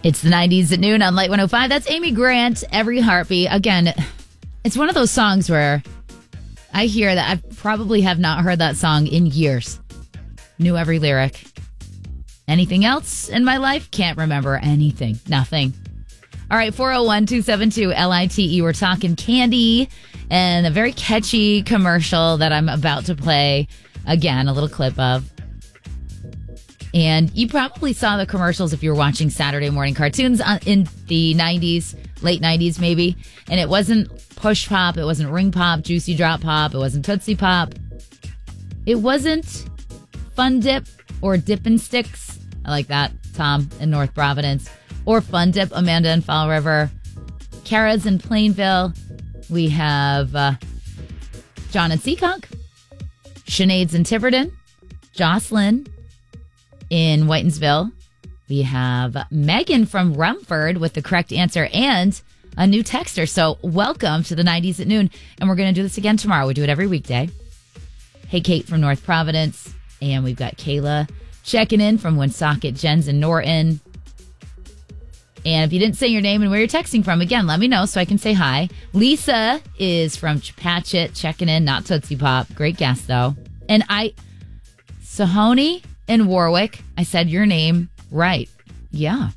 It's the 90s at noon on Light 105. That's Amy Grant, Every Heartbeat. Again, it's one of those songs where I hear that I probably have not heard that song in years. Knew every lyric. Anything else in my life? Can't remember anything. Nothing. All right, 401-272-LITE. We're talking candy and a very catchy commercial that I'm about to play. Again, a little clip of. And you probably saw the commercials if you were watching Saturday morning cartoons in the 90s, late 90s maybe. And it wasn't Push Pop, it wasn't Ring Pop, Juicy Drop Pop, it wasn't Tootsie Pop. It wasn't Fun Dip or Dippin' Sticks. I like that, Tom in North Providence. Or Fun Dip, Amanda in Fall River. Kara's in Plainville. We have John in Seekonk. Sinead's in Tiverton. Jocelyn in Whitensville. We have Megan from Rumford with the correct answer and a new texter. So welcome to the 90s at noon. And we're going to do this again tomorrow. We do it every weekday. Hey, Kate from North Providence. And we've got Kayla checking in from Woonsocket. Jen's in Norton. And if you didn't say your name and where you're texting from, again, let me know so I can say hi. Lisa is from Chepachet checking in. Not Tootsie Pop. Great guess, though. And Sahoni in Warwick. I said your name right. Yeah.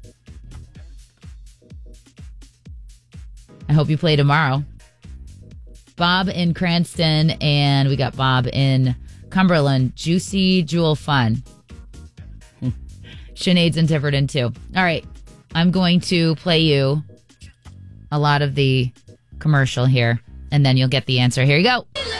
I hope you play tomorrow. Bob in Cranston, and we got Bob in Cumberland. Juicy Jewel Fun. Sinead's in Tiverton, too. All right. I'm going to play you a lot of the commercial here, and then you'll get the answer. Here you go.